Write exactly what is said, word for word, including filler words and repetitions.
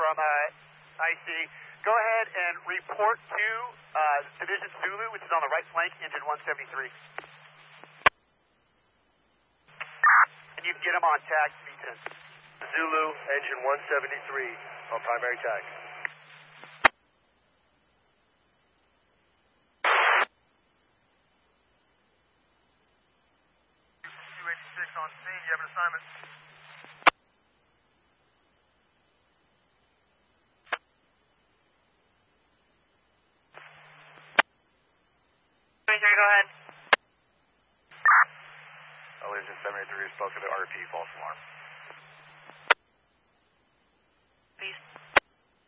from uh, I C. Go ahead and report to uh, Division Zulu, which is on the right flank, engine one seventy-three. And you can get them on tag V ten. Zulu, engine one seventy-three on primary tag. two eighty-six on scene, you have an assignment. Go ahead. Allegiant seventy-three, spoke to the R P, false alarm.